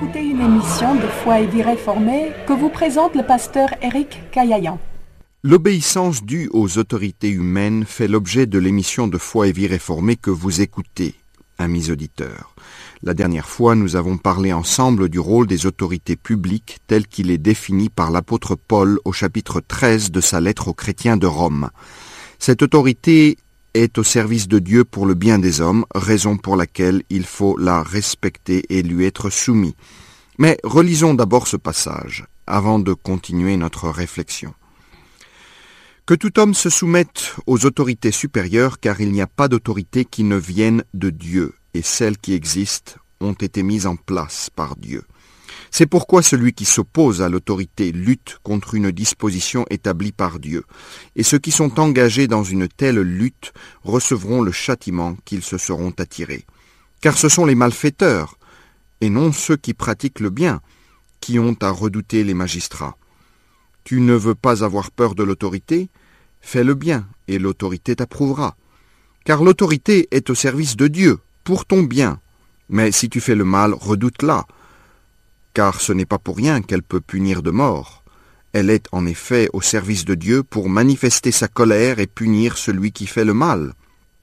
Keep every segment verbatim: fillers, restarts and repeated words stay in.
écoutez une émission de Foi et Vie réformée que vous présente le pasteur Éric Caillayan. L'obéissance due aux autorités humaines fait l'objet de l'émission de Foi et Vie réformée que vous écoutez, amis auditeurs. La dernière fois, nous avons parlé ensemble du rôle des autorités publiques tel qu'il est défini par l'apôtre Paul au chapitre treize de sa lettre aux chrétiens de Rome. Cette autorité est au service de Dieu pour le bien des hommes, raison pour laquelle il faut la respecter et lui être soumis. Mais relisons d'abord ce passage, avant de continuer notre réflexion. Que tout homme se soumette aux autorités supérieures, car il n'y a pas d'autorité qui ne vienne de Dieu, et celles qui existent ont été mises en place par Dieu. C'est pourquoi celui qui s'oppose à l'autorité lutte contre une disposition établie par Dieu, et ceux qui sont engagés dans une telle lutte recevront le châtiment qu'ils se seront attirés. Car ce sont les malfaiteurs, et non ceux qui pratiquent le bien, qui ont à redouter les magistrats. Tu ne veux pas avoir peur de l'autorité ? Fais le bien, et l'autorité t'approuvera. Car l'autorité est au service de Dieu, pour ton bien. Mais si tu fais le mal, redoute-la. Car ce n'est pas pour rien qu'elle peut punir de mort. Elle est en effet au service de Dieu pour manifester sa colère et punir celui qui fait le mal.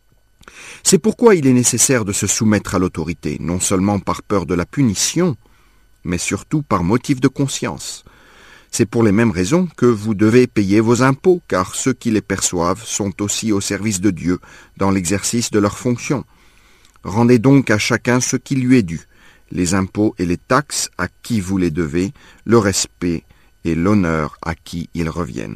C'est pourquoi il est nécessaire de se soumettre à l'autorité, non seulement par peur de la punition, mais surtout par motif de conscience. C'est pour les mêmes raisons que vous devez payer vos impôts, car ceux qui les perçoivent sont aussi au service de Dieu dans l'exercice de leurs fonctions. Rendez donc à chacun ce qui lui est dû, les impôts et les taxes à qui vous les devez, le respect et l'honneur à qui ils reviennent.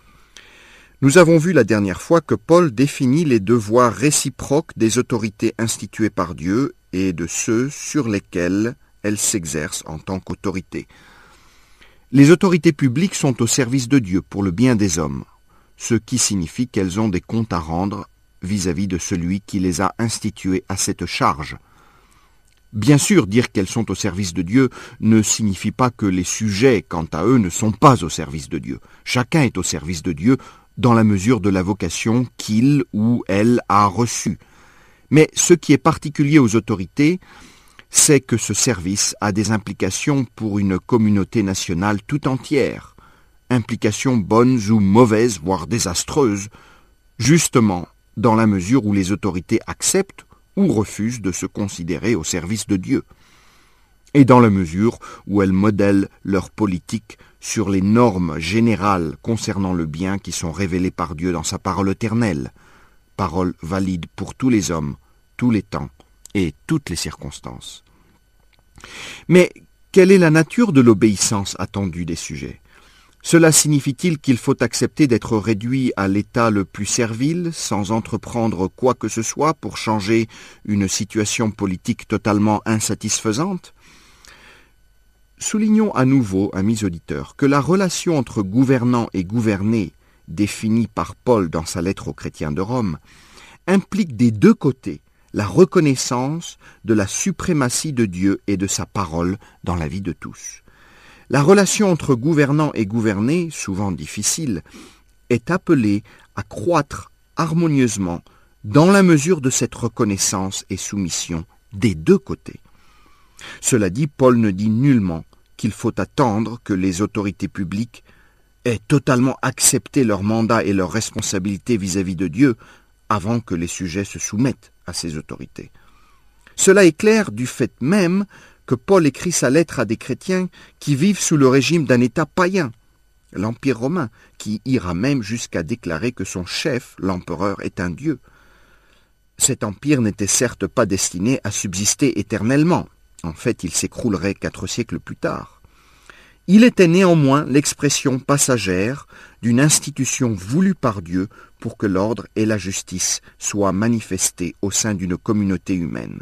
Nous avons vu la dernière fois que Paul définit les devoirs réciproques des autorités instituées par Dieu et de ceux sur lesquels elles s'exercent en tant qu'autorité. Les autorités publiques sont au service de Dieu pour le bien des hommes, ce qui signifie qu'elles ont des comptes à rendre vis-à-vis de celui qui les a instituées à cette charge. Bien sûr, dire qu'elles sont au service de Dieu ne signifie pas que les sujets, quant à eux, ne sont pas au service de Dieu. Chacun est au service de Dieu dans la mesure de la vocation qu'il ou elle a reçue. Mais ce qui est particulier aux autorités, c'est que ce service a des implications pour une communauté nationale tout entière. Implications bonnes ou mauvaises, voire désastreuses, justement dans la mesure où les autorités acceptent ou refusent de se considérer au service de Dieu, et dans la mesure où elles modèlent leur politique sur les normes générales concernant le bien qui sont révélées par Dieu dans sa parole éternelle, parole valide pour tous les hommes, tous les temps et toutes les circonstances. Mais quelle est la nature de l'obéissance attendue des sujets ? Cela signifie-t-il qu'il faut accepter d'être réduit à l'état le plus servile, sans entreprendre quoi que ce soit pour changer une situation politique totalement insatisfaisante ? Soulignons à nouveau, amis auditeurs, que la relation entre gouvernant et gouverné, définie par Paul dans sa lettre aux chrétiens de Rome, implique des deux côtés la reconnaissance de la suprématie de Dieu et de sa parole dans la vie de tous. La relation entre gouvernant et gouverné, souvent difficile, est appelée à croître harmonieusement dans la mesure de cette reconnaissance et soumission des deux côtés. Cela dit, Paul ne dit nullement qu'il faut attendre que les autorités publiques aient totalement accepté leur mandat et leurs responsabilités vis-à-vis de Dieu avant que les sujets se soumettent à ces autorités. Cela est clair du fait même que Paul écrit sa lettre à des chrétiens qui vivent sous le régime d'un État païen, l'Empire romain, qui ira même jusqu'à déclarer que son chef, l'empereur, est un dieu. Cet empire n'était certes pas destiné à subsister éternellement. En fait, il s'écroulerait quatre siècles plus tard. Il était néanmoins l'expression passagère d'une institution voulue par Dieu pour que l'ordre et la justice soient manifestés au sein d'une communauté humaine.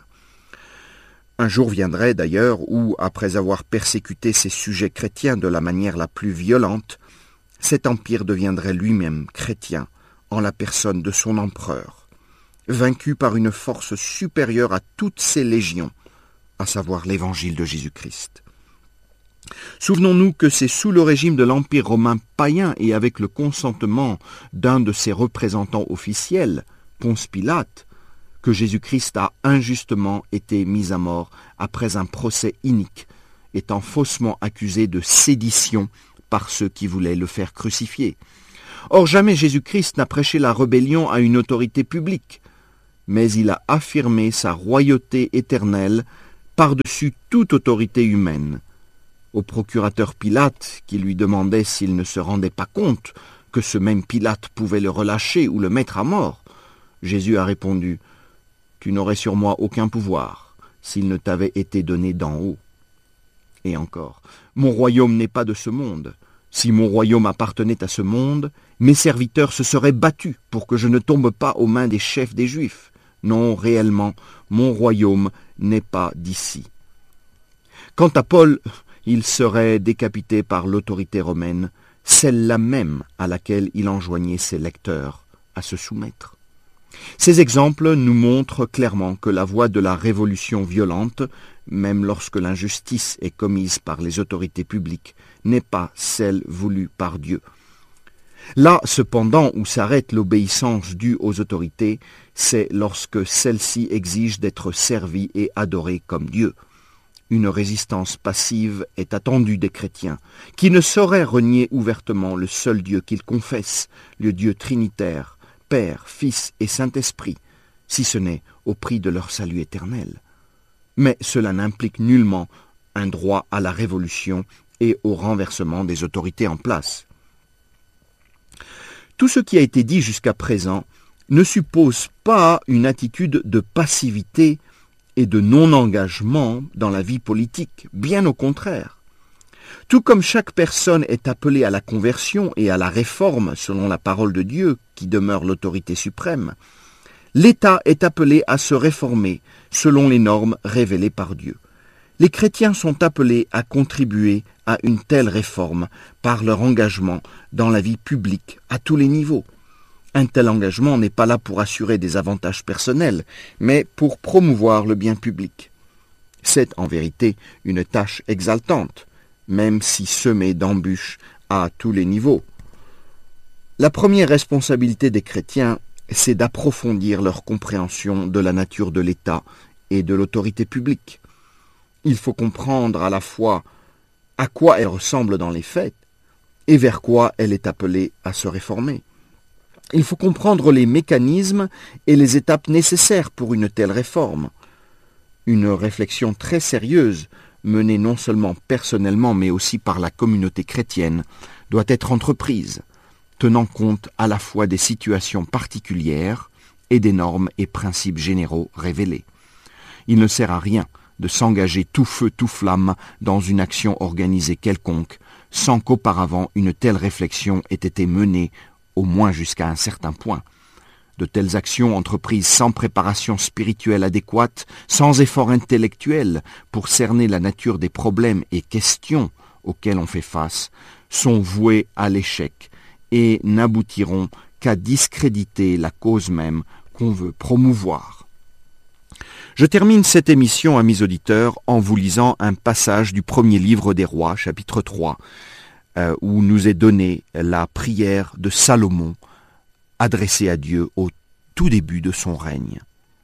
Un jour viendrait d'ailleurs où, après avoir persécuté ses sujets chrétiens de la manière la plus violente, cet empire deviendrait lui-même chrétien en la personne de son empereur, vaincu par une force supérieure à toutes ses légions, à savoir l'évangile de Jésus-Christ. Souvenons-nous que c'est sous le régime de l'Empire romain païen et avec le consentement d'un de ses représentants officiels, Ponce Pilate, que Jésus-Christ a injustement été mis à mort après un procès inique étant faussement accusé de sédition par ceux qui voulaient le faire crucifier. Or, jamais Jésus-Christ n'a prêché la rébellion à une autorité publique, mais il a affirmé sa royauté éternelle par-dessus toute autorité humaine. Au procurateur Pilate, qui lui demandait s'il ne se rendait pas compte que ce même Pilate pouvait le relâcher ou le mettre à mort, Jésus a répondu « Tu n'aurais sur moi aucun pouvoir s'il ne t'avait été donné d'en haut. » Et encore, « Mon royaume n'est pas de ce monde. Si mon royaume appartenait à ce monde, mes serviteurs se seraient battus pour que je ne tombe pas aux mains des chefs des Juifs. Non, réellement, mon royaume n'est pas d'ici. » Quant à Paul, il serait décapité par l'autorité romaine, celle-là même à laquelle il enjoignait ses lecteurs à se soumettre. Ces exemples nous montrent clairement que la voie de la révolution violente, même lorsque l'injustice est commise par les autorités publiques, n'est pas celle voulue par Dieu. Là, cependant, où s'arrête l'obéissance due aux autorités, c'est lorsque celles-ci exigent d'être servies et adorées comme Dieu. Une résistance passive est attendue des chrétiens, qui ne sauraient renier ouvertement le seul Dieu qu'ils confessent, le Dieu trinitaire, Père, Fils et Saint-Esprit, si ce n'est au prix de leur salut éternel. Mais cela n'implique nullement un droit à la révolution et au renversement des autorités en place. Tout ce qui a été dit jusqu'à présent ne suppose pas une attitude de passivité et de non-engagement dans la vie politique, bien au contraire. Tout comme chaque personne est appelée à la conversion et à la réforme selon la parole de Dieu, qui demeure l'autorité suprême, l'État est appelé à se réformer selon les normes révélées par Dieu. Les chrétiens sont appelés à contribuer à une telle réforme par leur engagement dans la vie publique à tous les niveaux. Un tel engagement n'est pas là pour assurer des avantages personnels, mais pour promouvoir le bien public. C'est en vérité une tâche exaltante, même si semée d'embûches à tous les niveaux. La première responsabilité des chrétiens, c'est d'approfondir leur compréhension de la nature de l'État et de l'autorité publique. Il faut comprendre à la fois à quoi elle ressemble dans les faits et vers quoi elle est appelée à se réformer. Il faut comprendre les mécanismes et les étapes nécessaires pour une telle réforme. Une réflexion très sérieuse, menée non seulement personnellement mais aussi par la communauté chrétienne, doit être entreprise, tenant compte à la fois des situations particulières et des normes et principes généraux révélés. Il ne sert à rien de s'engager tout feu tout flamme dans une action organisée quelconque, sans qu'auparavant une telle réflexion ait été menée, au moins jusqu'à un certain point. De telles actions entreprises sans préparation spirituelle adéquate, sans effort intellectuel pour cerner la nature des problèmes et questions auxquels on fait face, sont vouées à l'échec et n'aboutiront qu'à discréditer la cause même qu'on veut promouvoir. Je termine cette émission, amis auditeurs, en vous lisant un passage du premier livre des Rois, chapitre trois, euh, où nous est donnée la prière de Salomon, adressée à Dieu au tout début de son règne.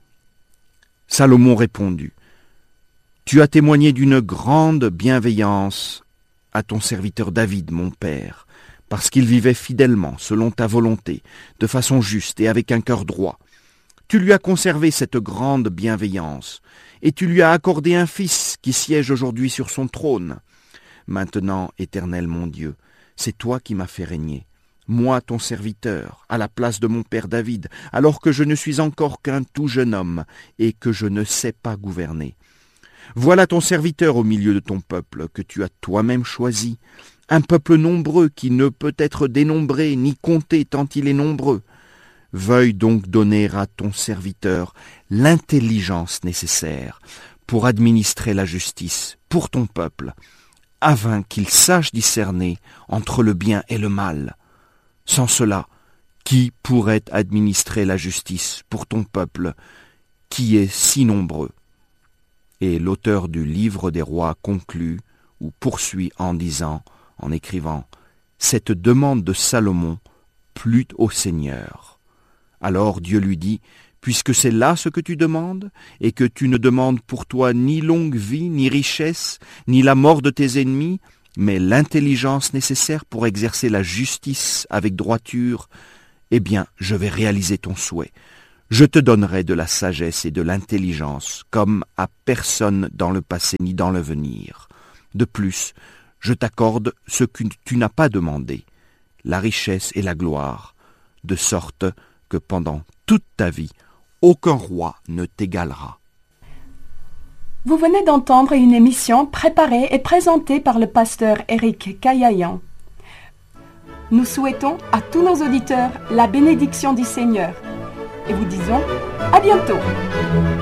Salomon répondit : « Tu as témoigné d'une grande bienveillance à ton serviteur David, mon père, parce qu'il vivait fidèlement, selon ta volonté, de façon juste et avec un cœur droit. Tu lui as conservé cette grande bienveillance, et tu lui as accordé un fils qui siège aujourd'hui sur son trône. Maintenant, Éternel mon Dieu, c'est toi qui m'as fait régner, moi ton serviteur, à la place de mon père David, alors que je ne suis encore qu'un tout jeune homme, et que je ne sais pas gouverner. Voilà ton serviteur au milieu de ton peuple, que tu as toi-même choisi, un peuple nombreux qui ne peut être dénombré ni compté tant il est nombreux. Veuille donc donner à ton serviteur l'intelligence nécessaire pour administrer la justice pour ton peuple, afin qu'il sache discerner entre le bien et le mal. Sans cela, qui pourrait administrer la justice pour ton peuple, qui est si nombreux ?» Et l'auteur du livre des rois conclut ou poursuit en disant, en écrivant, « Cette demande de Salomon plut au Seigneur. » Alors Dieu lui dit, puisque c'est là ce que tu demandes, et que tu ne demandes pour toi ni longue vie, ni richesse, ni la mort de tes ennemis, mais l'intelligence nécessaire pour exercer la justice avec droiture, eh bien, je vais réaliser ton souhait. Je te donnerai de la sagesse et de l'intelligence, comme à personne dans le passé ni dans l'avenir. De plus, je t'accorde ce que tu n'as pas demandé, la richesse et la gloire, de sorte que pendant toute ta vie, aucun roi ne t'égalera. Vous venez d'entendre une émission préparée et présentée par le pasteur Éric Caillayan. Nous souhaitons à tous nos auditeurs la bénédiction du Seigneur et vous disons à bientôt.